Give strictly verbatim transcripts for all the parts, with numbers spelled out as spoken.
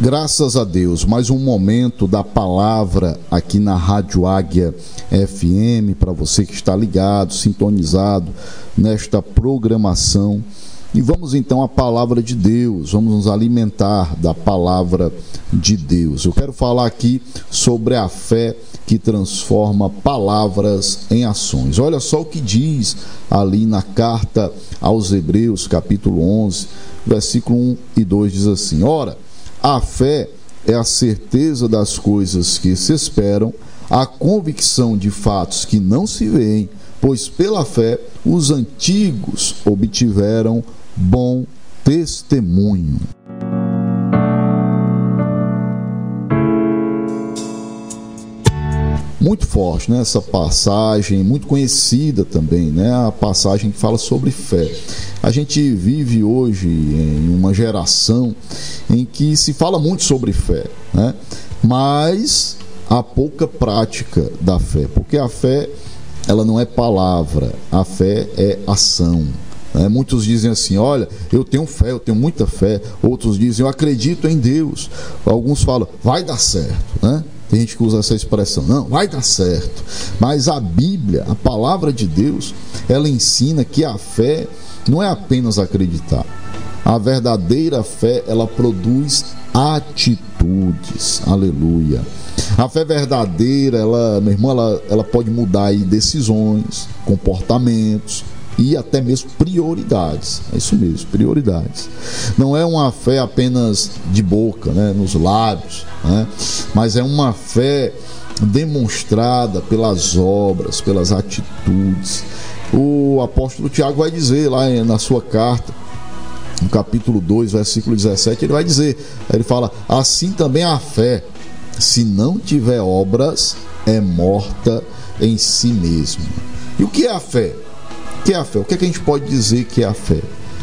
Graças a Deus, mais um momento da palavra aqui na Rádio Águia F M, para você que está ligado, sintonizado nesta programação. E vamos então à palavra de Deus, vamos nos alimentar da palavra de Deus. Eu quero falar aqui sobre a fé que transforma palavras em ações. Olha só o que diz ali na carta aos Hebreus, capítulo onze, versículo um e dois, diz assim: Ora, a fé é a certeza das coisas que se esperam, a convicção de fatos que não se veem, pois pela fé os antigos obtiveram bom testemunho. Muito forte, né? Essa passagem, muito conhecida também, né? A passagem que fala sobre fé. A gente vive hoje em uma geração em que se fala muito sobre fé, né? Mas há pouca prática da fé, porque a fé, ela não é palavra, a fé é ação. Né? Muitos dizem assim: olha, eu tenho fé, eu tenho muita fé. Outros dizem: eu acredito em Deus. Alguns falam: vai dar certo, né? Tem gente que usa essa expressão: não, vai dar certo. Mas a Bíblia, a palavra de Deus, ela ensina que a fé não é apenas acreditar. A verdadeira fé, ela produz atitudes. Aleluia. A fé verdadeira, ela, meu irmão, ela, ela pode mudar aí decisões, comportamentos e até mesmo prioridades. É isso mesmo, prioridades. Não é uma fé apenas de boca, né, nos lábios, né, mas é uma fé demonstrada pelas obras, pelas atitudes. O apóstolo Tiago vai dizer lá na sua carta, no capítulo dois, versículo dezessete, ele vai dizer, ele fala: assim também a fé, se não tiver obras, é morta em si mesma. E o que é a fé? O que é a fé? O que é que a gente pode dizer que é a fé?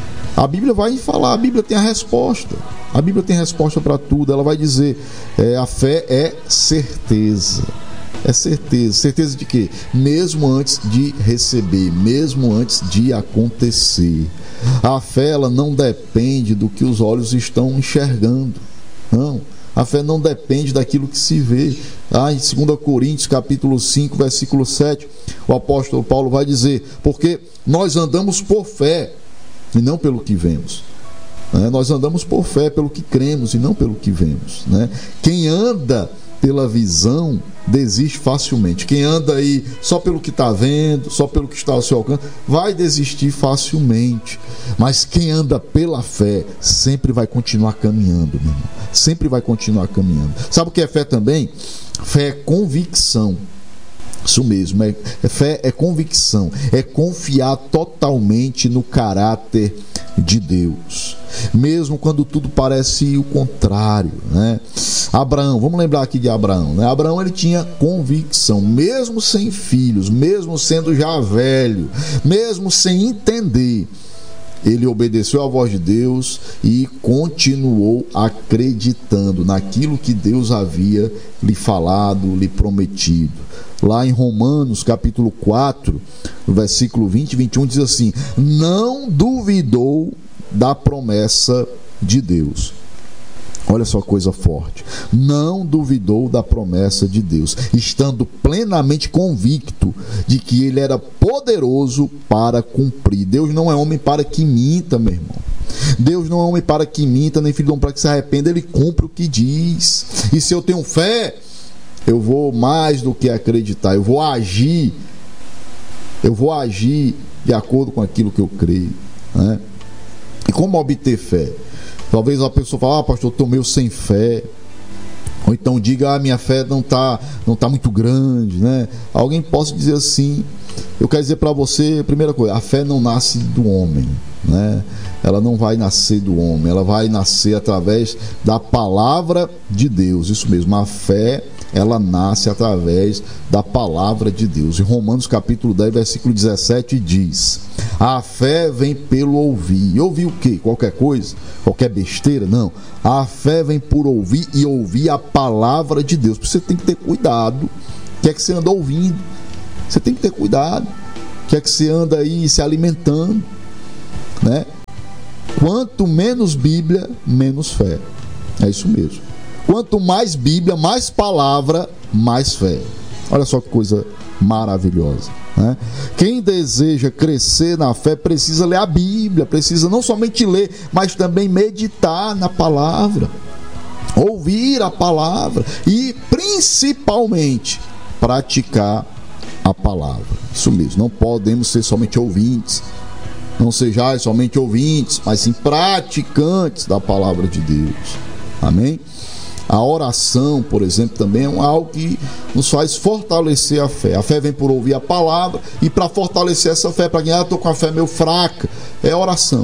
A Bíblia vai falar, a Bíblia tem a resposta. A Bíblia tem resposta para tudo. Ela vai dizer, é, a fé é certeza. É certeza. Certeza de quê? Mesmo antes de receber, mesmo antes de acontecer. A fé, ela não depende do que os olhos estão enxergando. Não. A fé não depende daquilo que se vê. Ah, em dois Coríntios, capítulo cinco, versículo sete, o apóstolo Paulo vai dizer: porque nós andamos por fé e não pelo que vemos. É, nós andamos por fé, pelo que cremos e não pelo que vemos. Né? Quem anda pela visão desiste facilmente. Quem anda aí só pelo que está vendo, só pelo que está ao seu alcance, vai desistir facilmente. Mas quem anda pela fé sempre vai continuar caminhando, meu irmão. Sempre vai continuar caminhando. Sabe o que é fé também? Fé é convicção. Isso mesmo, é, é fé é convicção, é confiar totalmente no caráter de Deus, mesmo quando tudo parece o contrário, né? Abraão, vamos lembrar aqui de Abraão, né? Abraão, ele tinha convicção, mesmo sem filhos, mesmo sendo já velho, mesmo sem entender, ele obedeceu à voz de Deus e continuou acreditando naquilo que Deus havia lhe falado, lhe prometido. Lá em Romanos, capítulo quatro, versículo vinte e vinte e um, diz assim: não duvidou da promessa de Deus. Olha só, coisa forte. Não duvidou da promessa de Deus, estando plenamente convicto de que ele era poderoso para cumprir. Deus não é homem para que minta, meu irmão. Deus não é homem para que minta, nem filho de homem para que se arrependa. Ele cumpre o que diz. E se eu tenho fé, eu vou mais do que acreditar, eu vou agir, eu vou agir de acordo com aquilo que eu creio, né? E como obter fé? Talvez a pessoa fale: ah, pastor, eu estou meio sem fé. Ou então diga: ah, minha fé não está não tá muito grande, né? Alguém possa dizer assim. Eu quero dizer para você, primeira coisa, a fé não nasce do homem, né? Ela não vai nascer do homem, ela vai nascer através da palavra de Deus. Isso mesmo, a fé, ela nasce através da palavra de Deus. Em Romanos capítulo dez, versículo dezessete, diz: a fé vem pelo ouvir. E ouvir o quê? Qualquer coisa? Qualquer besteira? Não. A fé vem por ouvir e ouvir a palavra de Deus. Você tem que ter cuidado. O que é que você anda ouvindo? Você tem que ter cuidado. O que é que você anda aí se alimentando, né? Quanto menos Bíblia, menos fé. É isso mesmo. Quanto mais Bíblia, mais palavra, mais fé. Olha só que coisa maravilhosa, né? Quem deseja crescer na fé precisa ler a Bíblia, precisa não somente ler, mas também meditar na palavra, ouvir a palavra e principalmente praticar a palavra. Isso mesmo, não podemos ser somente ouvintes, não sejais somente ouvintes, mas sim praticantes da palavra de Deus. Amém? A oração, por exemplo, também é algo que nos faz fortalecer a fé. A fé vem por ouvir a palavra, e para fortalecer essa fé, para ganhar, eu estou com a fé meio fraca, é oração.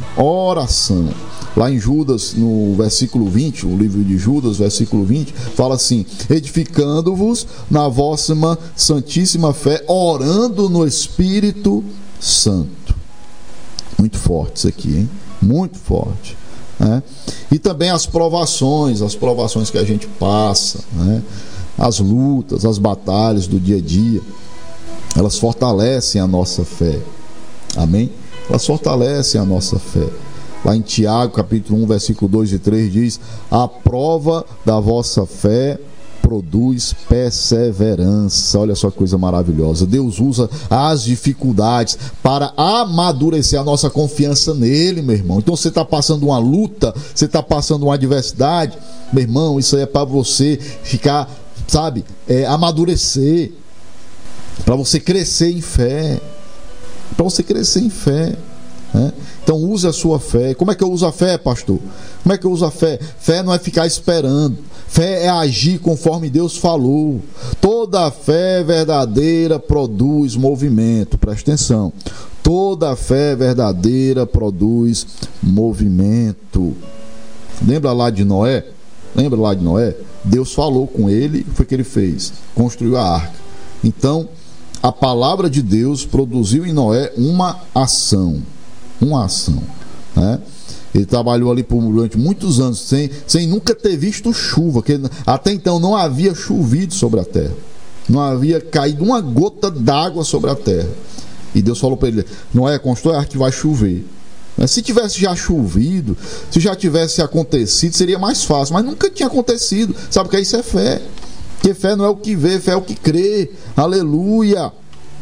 Oração. Lá em Judas, no versículo vinte, o livro de Judas, versículo vinte, fala assim: edificando-vos na vossa santíssima fé, orando no Espírito Santo. Muito forte isso aqui, hein? Muito forte. Né? E também as provações, as provações que a gente passa, né? As lutas, as batalhas do dia a dia, elas fortalecem a nossa fé. Amém? Elas fortalecem a nossa fé. Lá em Tiago, capítulo um, versículo dois e três diz: a prova da vossa fé produz perseverança. Olha só que coisa maravilhosa. Deus usa as dificuldades para amadurecer a nossa confiança nele, meu irmão. Então você está passando uma luta, você está passando uma adversidade, meu irmão, isso aí é para você ficar, sabe, é, amadurecer, para você crescer em fé, para você crescer em fé. Né? Então use a sua fé. Como é que eu uso a fé, pastor? Como é que eu uso a fé? Fé não é ficar esperando, fé é agir conforme Deus falou. Toda fé verdadeira produz movimento. Presta atenção, toda fé verdadeira produz movimento. Lembra lá de Noé? Lembra lá de Noé? Deus falou com ele, foi o que ele fez? Construiu a arca. Então a palavra de Deus produziu em Noé uma ação. Uma ação, né? Ele trabalhou ali por, durante muitos anos sem, sem nunca ter visto chuva, que até então não havia chovido sobre a terra, não havia caído uma gota d'água sobre a terra. E Deus falou para ele: Noé, constrói a arca que vai chover. Mas se tivesse já chovido, se já tivesse acontecido, seria mais fácil, mas nunca tinha acontecido. Sabe o que é isso? É fé. Porque fé não é o que vê, fé é o que crê. Aleluia.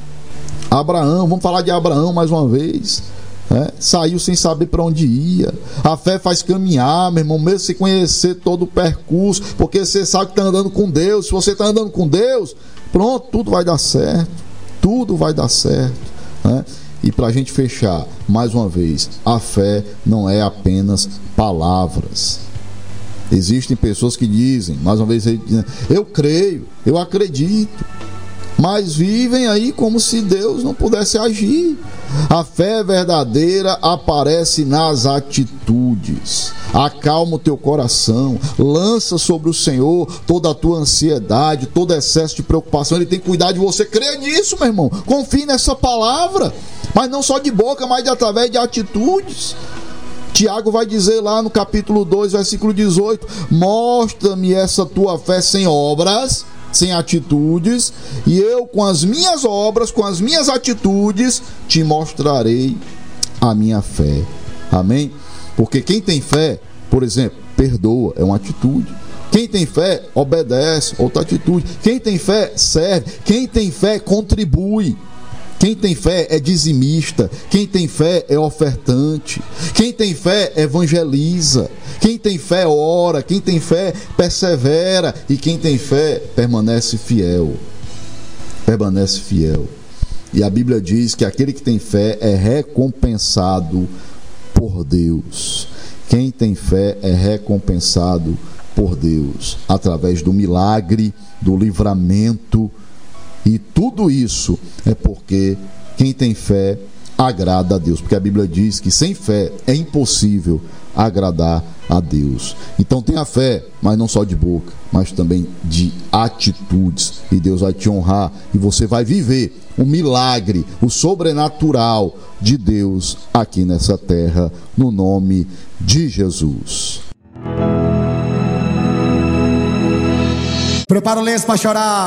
Abraão, vamos falar de Abraão mais uma vez. É, saiu sem saber para onde ia. A fé faz caminhar, meu irmão, mesmo sem conhecer todo o percurso, porque você sabe que está andando com Deus. Se você está andando com Deus, pronto, tudo vai dar certo. Tudo vai dar certo, né? E para a gente fechar, mais uma vez, a fé não é apenas palavras. Existem pessoas que dizem, mais uma vez, eu creio, eu acredito, mas vivem aí como se Deus não pudesse agir. A fé verdadeira aparece nas atitudes. Acalma o teu coração, lança sobre o Senhor toda a tua ansiedade, todo excesso de preocupação. Ele tem que cuidar de você. Crê nisso, meu irmão. Confie nessa palavra, mas não só de boca, mas de, através de atitudes. Tiago vai dizer lá no capítulo dois, versículo dezoito: mostra-me essa tua fé sem obras, sem atitudes, e eu com as minhas obras, com as minhas atitudes, te mostrarei a minha fé. Amém? Porque quem tem fé, por exemplo, perdoa, é uma atitude. Quem tem fé, obedece, outra atitude. Quem tem fé, serve. Quem tem fé, contribui. Quem tem fé é dizimista. Quem tem fé é ofertante. Quem tem fé evangeliza. Quem tem fé ora. Quem tem fé persevera. E quem tem fé permanece fiel. Permanece fiel. E a Bíblia diz que aquele que tem fé é recompensado por Deus. Quem tem fé é recompensado por Deus através do milagre, do livramento. E tudo isso é porque quem tem fé agrada a Deus. Porque a Bíblia diz que sem fé é impossível agradar a Deus. Então tenha fé, mas não só de boca, mas também de atitudes. E Deus vai te honrar e você vai viver o milagre, o sobrenatural de Deus aqui nessa terra, no nome de Jesus. Prepara o lenço para chorar.